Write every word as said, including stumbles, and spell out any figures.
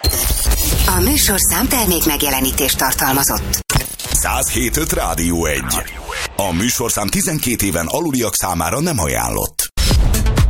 A műsorszám termék megjelenítést tartalmazott. száz hét öt Rádió egy. A műsorszám tizenkét éven aluliak számára nem ajánlott.